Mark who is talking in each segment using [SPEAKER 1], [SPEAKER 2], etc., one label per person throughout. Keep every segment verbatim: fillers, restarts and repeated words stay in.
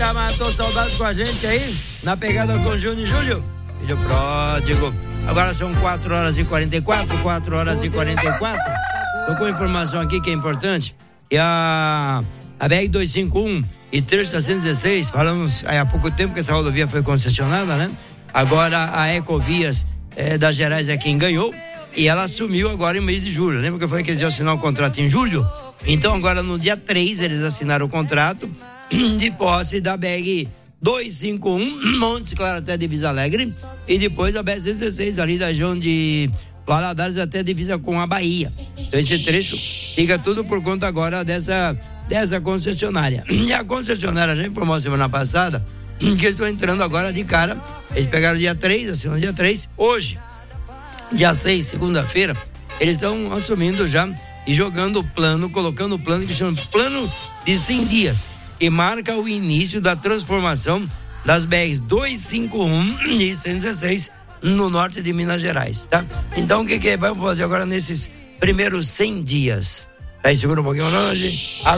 [SPEAKER 1] Eita, matou saudades com a gente aí, na pegada com Júnior e Júlio, filho pródigo. Agora são quatro horas e quarenta e quatro, quatro horas e quarenta e quatro. Tô com informação aqui que é importante, que a, a B R duzentos e cinquenta e um e trecho da cento e dezesseis, falamos há pouco tempo que essa rodovia foi concessionada, né? Agora a Ecovias é, das Gerais é quem ganhou, e ela assumiu agora em mês de julho. Lembra que eu falei que eles iam assinar o contrato em julho? Então agora no dia três eles assinaram o contrato de posse da B R duzentos e cinquenta e um, Montes Claros até Divisa Alegre, e depois a B R cento e dezesseis ali da região de Valadares até a divisa com a Bahia. Então esse trecho fica tudo por conta agora dessa, dessa concessionária. E a concessionária, a gente informou semana passada que eles estão entrando agora de cara. Eles pegaram dia três, assinam dia três, hoje, dia seis, segunda-feira, eles estão assumindo já e jogando o plano, colocando o plano que chama Plano de cem dias, que marca o início da transformação das B Rs duzentos e cinquenta e um e cento e dezesseis no norte de Minas Gerais, tá? Então o que que vamos fazer agora nesses primeiros cem dias? Aí segura um pouquinho longe. A...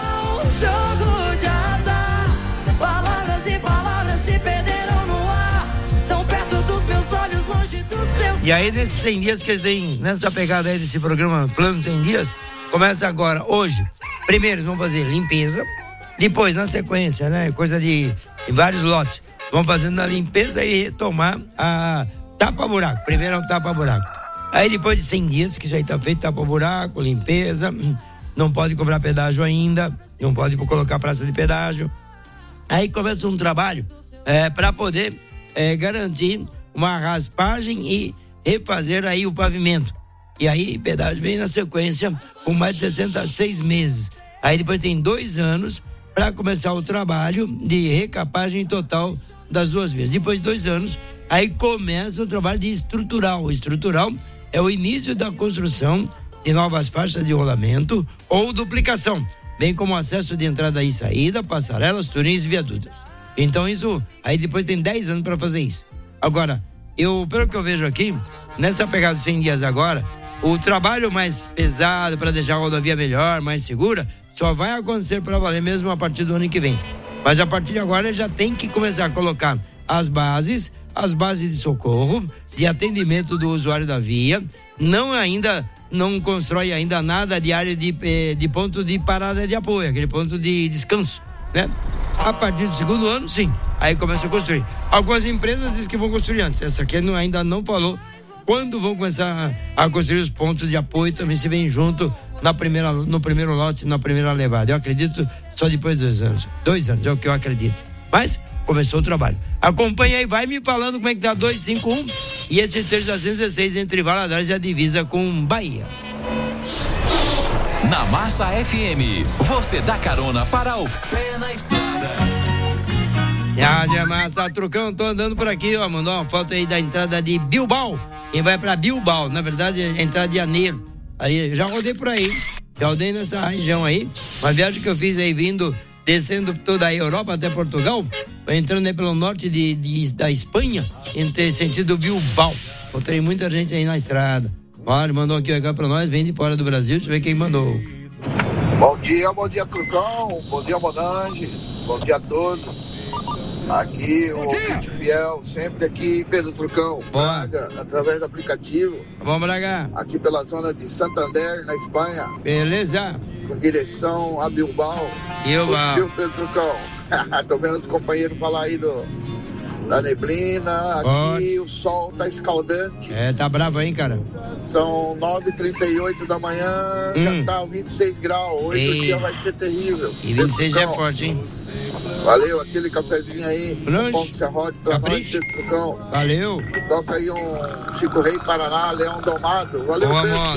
[SPEAKER 1] E aí nesses cem dias que eles têm, nessa pegada aí desse programa Plano cem dias, começa agora, hoje. Primeiro eles vão fazer limpeza, depois na sequência, né, coisa de, de vários lotes, vão fazendo a limpeza e retomar a tapa-buraco. Primeiro é um tapa-buraco. Aí depois de cem dias, que isso aí tá feito, tapa-buraco, limpeza, não pode cobrar pedágio ainda, não pode colocar praça de pedágio. Aí começa um trabalho é, para poder é, garantir uma raspagem e refazer aí o pavimento. E aí pedágio vem na sequência com mais de sessenta, seis meses. Aí depois tem dois anos para começar o trabalho de recapagem total das duas vias. Depois de dois anos, aí começa o trabalho de estrutural. O estrutural é o início da construção de novas faixas de rolamento ou duplicação, bem como acesso de entrada e saída, passarelas, túneis e viadutos. Então isso, aí depois tem dez anos para fazer isso. Agora, eu, pelo que eu vejo aqui, nessa pegada de cem dias agora, o trabalho mais pesado para deixar a rodovia melhor, mais segura, só vai acontecer para valer mesmo a partir do ano que vem. Mas a partir de agora já tem que começar a colocar as bases, as bases de socorro, de atendimento do usuário da via. Não ainda, não constrói ainda nada de área de, de ponto de parada de apoio, aquele ponto de descanso, né? A partir do segundo ano, sim, aí começa a construir. Algumas empresas dizem que vão construir antes. Essa aqui não, ainda não falou quando vão começar a, a construir os pontos de apoio, também se vem junto na primeira, no primeiro lote, na primeira levada. Eu acredito só depois de dois anos. Dois anos é o que eu acredito. Mas começou o trabalho. Acompanha aí, vai me falando como é que tá duzentos e cinquenta e um e esse trecho da cento e dezesseis entre Valadares e a divisa com Bahia.
[SPEAKER 2] Na Massa F M, você dá carona para o pé na estrada.
[SPEAKER 1] Ah, de Massa, Trucão, tô andando por aqui, ó, mandou uma foto aí da entrada de Bilbao. Quem vai pra Bilbao, na verdade é a entrada de Janeiro. Aí, já rodei por aí, já rodei nessa região aí, uma viagem que eu fiz aí vindo, descendo toda a Europa até Portugal, entrando aí pelo norte de, de, da Espanha, em sentido Bilbao. Encontrei muita gente aí na estrada. Olha, mandou aqui agora pra nós, vem de fora do Brasil, deixa eu ver quem mandou.
[SPEAKER 3] Bom dia, bom dia, Trucão, bom dia, Monange, bom dia a todos. Aqui, o ouvinte fiel, sempre aqui, Pedro Trucão, Braga, através do aplicativo.
[SPEAKER 1] Vamos, Braga.
[SPEAKER 3] Aqui pela zona de Santander, na Espanha.
[SPEAKER 1] Beleza.
[SPEAKER 3] Com direção a Bilbao.
[SPEAKER 1] Bilbao.
[SPEAKER 3] Viu, Pedro Trucão? Tô vendo os companheiros falar aí do, da neblina. Aqui oh. O sol tá escaldante.
[SPEAKER 1] É, tá bravo aí, cara.
[SPEAKER 3] São nove e trinta e oito da manhã, hum. já tá vinte e seis graus. Hoje Ei. o dia vai ser terrível.
[SPEAKER 1] E vinte e seis é forte, hein?
[SPEAKER 3] Valeu, aquele cafezinho aí.
[SPEAKER 1] Lanche.
[SPEAKER 3] Capricho.
[SPEAKER 1] Valeu.
[SPEAKER 3] Toca aí um Chico Rei Paraná, Leão Domado. Valeu,
[SPEAKER 1] Boa,
[SPEAKER 3] Pedro.